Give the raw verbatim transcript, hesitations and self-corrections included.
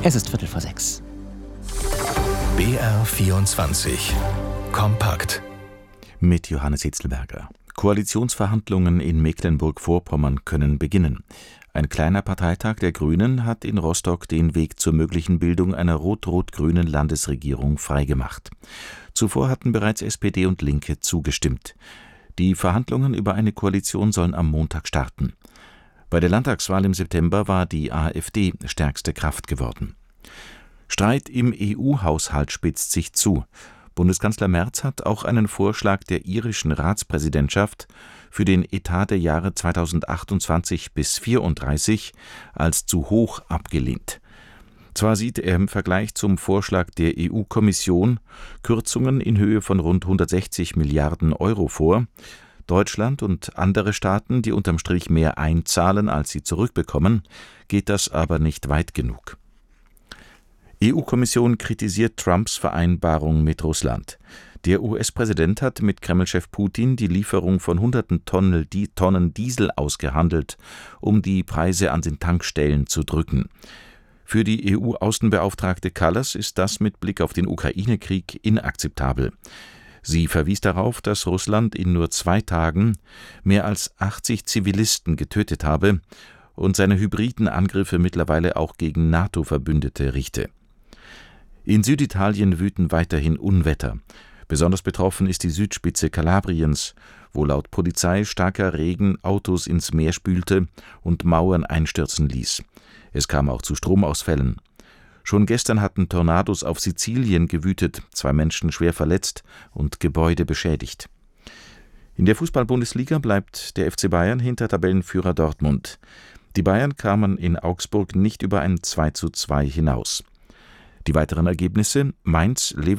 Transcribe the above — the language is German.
Es ist Viertel vor sechs. B R vierundzwanzig Kompakt mit Johannes Hitzelberger. Koalitionsverhandlungen in Mecklenburg-Vorpommern können beginnen. Ein kleiner Parteitag der Grünen hat in Rostock den Weg zur möglichen Bildung einer rot-rot-grünen Landesregierung freigemacht. Zuvor hatten bereits S P D und Linke zugestimmt. Die Verhandlungen über eine Koalition sollen am Montag starten. Bei der Landtagswahl im September war die AfD stärkste Kraft geworden. Streit im E U-Haushalt spitzt sich zu. Bundeskanzler Merz hat auch einen Vorschlag der irischen Ratspräsidentschaft für den Etat der Jahre zweitausendachtundzwanzig bis vierunddreißig als zu hoch abgelehnt. Zwar sieht er im Vergleich zum Vorschlag der E U-Kommission Kürzungen in Höhe von rund hundertsechzig Milliarden Euro vor. Deutschland und andere Staaten, die unterm Strich mehr einzahlen, als sie zurückbekommen, geht das aber nicht weit genug. E U-Kommission kritisiert Trumps Vereinbarung mit Russland. Der U S-Präsident hat mit Kreml-Chef Putin die Lieferung von hunderten Tonnen, die Tonnen Diesel ausgehandelt, um die Preise an den Tankstellen zu drücken. Für die E U-Außenbeauftragte Kallas ist das mit Blick auf den Ukraine-Krieg inakzeptabel. Sie verwies darauf, dass Russland in nur zwei Tagen mehr als achtzig Zivilisten getötet habe und seine hybriden Angriffe mittlerweile auch gegen NATO-Verbündete richte. In Süditalien wüten weiterhin Unwetter. Besonders betroffen ist die Südspitze Kalabriens, wo laut Polizei starker Regen Autos ins Meer spülte und Mauern einstürzen ließ. Es kam auch zu Stromausfällen. Schon gestern hatten Tornados auf Sizilien gewütet, zwei Menschen schwer verletzt und Gebäude beschädigt. In der Fußball-Bundesliga bleibt der F C Bayern hinter Tabellenführer Dortmund. Die Bayern kamen in Augsburg nicht über ein zwei zu zwei hinaus. Die weiteren Ergebnisse: Mainz, Leverkusen